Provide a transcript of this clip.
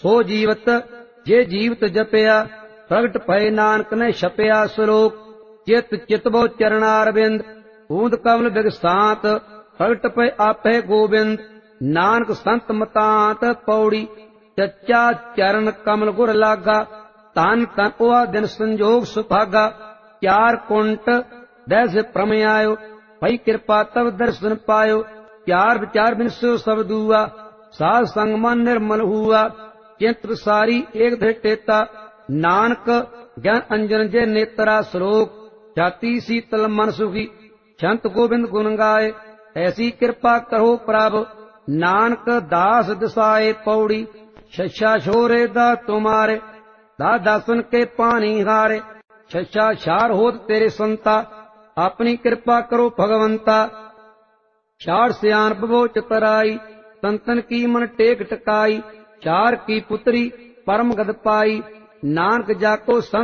ਸੋ ਜੀਵਤ ਜੇ ਜੀਵਤ ਜਪਿਆ ਪ੍ਰਗਟ ਭਏ ਨਾਨਕ ਨੇ ਛਪਿਆ ਸ਼ਲੋਕ। ਚਿਤ ਚਿਤਵੋ ਚਰਨਾਰਵਿੰਦ ਬੂੰਦ ਕਮਲ ਬਿਗਸਾਤ ਪ੍ਰਗਟ ਭਏ ਆਪੇ ਗੋਬਿੰਦ। ਨਾਨਕ ਸੰਤ ਮਤਾਂਤ ਪੌੜੀ ਚੱਚਾ ਚਰਨ ਕਮਲ ਗੁਰ ਲਾਗਾ। ਧਨ ਧਨ ਉਹ ਦਿਨ ਸੰਜੋਗ ਸੁਭਾਗਾ। ਚਾਰ ਕੁੰਟ ਦਹਿ ਪ੍ਰਮ ਆਇਓ ਭਈ ਕਿਰਪਾ ਤਵ ਦਰਸ਼ਨ ਪਾਇਓ। ਚਾਰ ਵਿਚਾਰ ਬਿਨਸੋ ਸਭ ਦੂਆ ਸਾਧ ਸੰਗ ਮਨ ਨਿਰਮਲ ਹੂਆ। ਚਿੰਤ ਸਾਰੀ ਏਕ ਧਿ ਟੇਤਾ ਨਾਨਕ ਗਿਆਨ ਅੰਜਨ ਜੇ ਨੇਤਰਾ ਸ਼ਲੋਕ। ਛਾਤੀ ਸੀਤਲ ਮਨ ਸੁਖੀ ਸੰਤ ਗੋਬਿੰਦ ਗੁਣ ਗਾਏ। ਐਸੀ ਕਿਰਪਾ ਕਰੋ ਪ੍ਰਭ ਨਾਨਕ ਦਾਸ ਦਸਾਏ ਪੌੜੀ। ਛਛਾ ਛੋਰੇ ਦਾ ਤੁਮਾਰੇ ਦਾ ਦਸਨ ਕੇ ਪਾਣੀ ਹਾਰੇ। ਛਛਾ ਛਾਰ ਹੋਤ ਤੇਰੇ ਸੰਤਾ ਆਪਣੀ ਕਿਰਪਾ ਕਰੋ ਭਗਵੰਤਾ। ਛਾੜ ਸਿਆਣ ਬਵੋ ਚਤਰਾਈ ਸੰਤਨ ਕੀ ਮਨ ਟੇਕ ਟਕਾਈ। ਚਾਰ ਕੀ ਪੁੱਤਰੀ ਪਰਮ ਗਦ ਪਾਈ ਨਾਨਕ ਜਾਕੋ ਸੰਤ